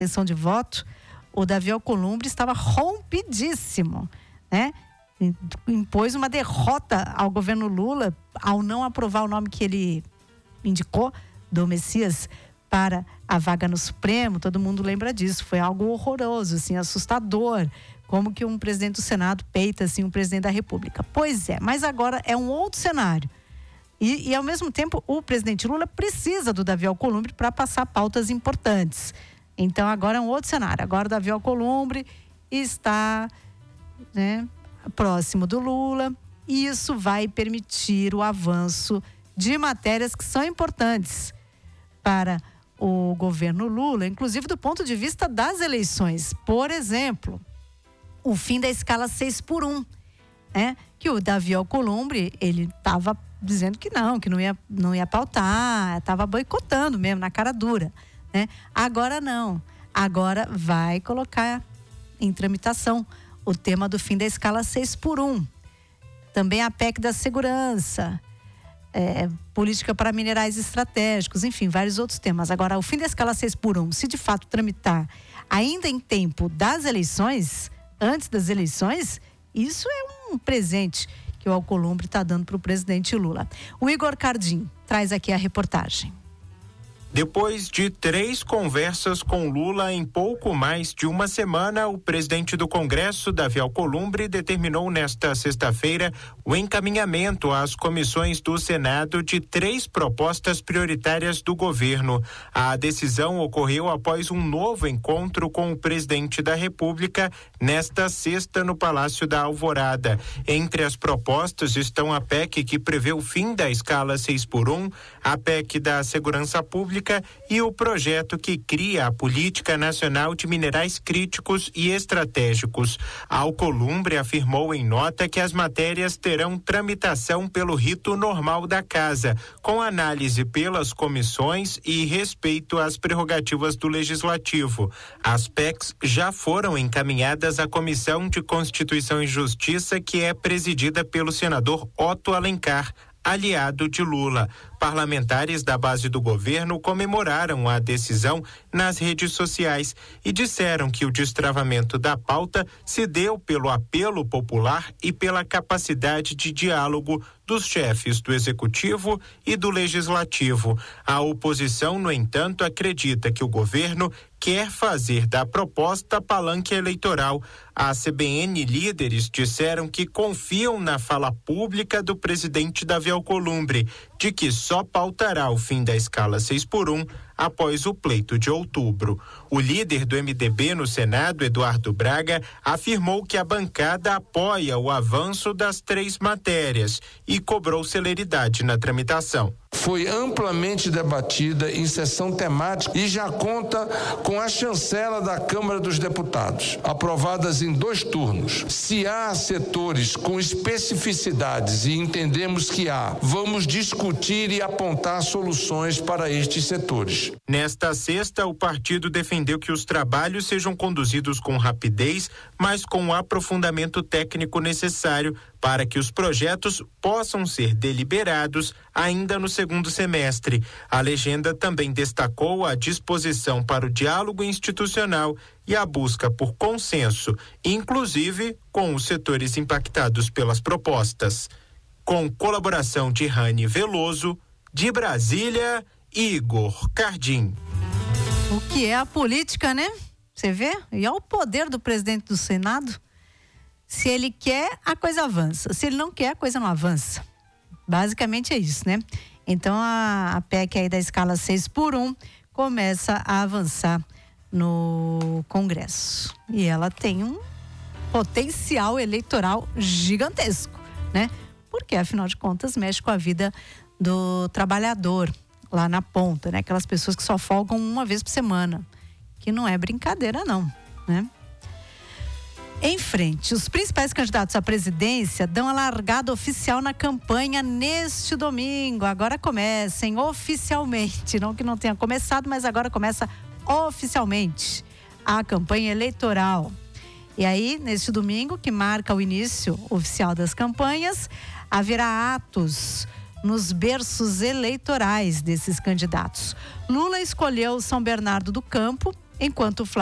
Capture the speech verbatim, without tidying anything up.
intenção de voto, o Davi Alcolumbre estava rompidíssimo, né? Impôs uma derrota ao governo Lula ao não aprovar o nome que ele indicou do Messias para a vaga no Supremo. Todo mundo lembra disso, foi algo horroroso, assim, assustador, como que um presidente do Senado peita assim um presidente da República. Pois é, mas agora é um outro cenário. E, e ao mesmo tempo o presidente Lula precisa do Davi Alcolumbre para passar pautas importantes. Então agora é um outro cenário. Agora o Davi Alcolumbre está, né, próximo do Lula, e isso vai permitir o avanço de matérias que são importantes para o governo Lula, inclusive do ponto de vista das eleições. Por exemplo, o fim da escala seis por um, né? Que o Davi Alcolumbre, ele estava dizendo que não, que não ia, não ia pautar, estava boicotando mesmo, na cara dura, né? Agora não, agora vai colocar em tramitação o tema do fim da escala seis por um. Também a P E C da segurança, é, política para minerais estratégicos, enfim, vários outros temas. Agora, o fim da escala seis por um, se de fato tramitar ainda em tempo das eleições, antes das eleições, isso é um presente que o Alcolumbre está dando para o presidente Lula. O Igor Cardim traz aqui a reportagem. Depois de três conversas com Lula em pouco mais de uma semana, o presidente do Congresso, Davi Alcolumbre, determinou nesta sexta-feira o encaminhamento às comissões do Senado de três propostas prioritárias do governo. A decisão ocorreu após um novo encontro com o presidente da República nesta sexta no Palácio da Alvorada. Entre as propostas estão a P E C que prevê o fim da escala seis por um, a P E C da segurança pública e o projeto que cria a Política Nacional de Minerais Críticos e Estratégicos. Alcolumbre afirmou em nota que as matérias terão tramitação pelo rito normal da casa, com análise pelas comissões e respeito às prerrogativas do Legislativo. As P E Cs já foram encaminhadas à Comissão de Constituição e Justiça, que é presidida pelo senador Otto Alencar, aliado de Lula. Parlamentares da base do governo comemoraram a decisão nas redes sociais e disseram que o destravamento da pauta se deu pelo apelo popular e pela capacidade de diálogo dos chefes do Executivo e do Legislativo. A oposição, no entanto, acredita que o governo quer fazer da proposta palanque eleitoral. A C B N líderes disseram que confiam na fala pública do presidente Davi Alcolumbre, de que só pautará o fim da escala seis por um após o pleito de outubro. O líder do M D B no Senado, Eduardo Braga, afirmou que a bancada apoia o avanço das três matérias e cobrou celeridade na tramitação. Foi amplamente debatida em sessão temática e já conta com a chancela da Câmara dos Deputados, aprovadas em dois turnos. Se há setores com especificidades e entendemos que há, vamos discutir e apontar soluções para estes setores. Nesta sexta, o partido defendeu que os trabalhos sejam conduzidos com rapidez, mas com o aprofundamento técnico necessário para que os projetos possam ser deliberados ainda no segundo semestre. A legenda também destacou a disposição para o diálogo institucional e a busca por consenso, inclusive com os setores impactados pelas propostas. Com colaboração de Rani Veloso, de Brasília, Igor Cardim. O que é a política, né? Você vê? E é o poder do presidente do Senado. Se ele quer, a coisa avança. Se ele não quer, a coisa não avança. Basicamente é isso, né? Então a, a P E C aí da escala seis por um começa a avançar no Congresso. E ela tem um potencial eleitoral gigantesco, né? Porque, afinal de contas, mexe com a vida do trabalhador lá na ponta, né? Aquelas pessoas que só folgam uma vez por semana. Que não é brincadeira, não, né? Em frente, os principais candidatos à presidência dão a largada oficial na campanha neste domingo. Agora começa, hein? Oficialmente. Não que não tenha começado, mas agora começa oficialmente a campanha eleitoral. E aí, neste domingo, que marca o início oficial das campanhas, haverá atos nos berços eleitorais desses candidatos. Lula escolheu São Bernardo do Campo enquanto o Flávio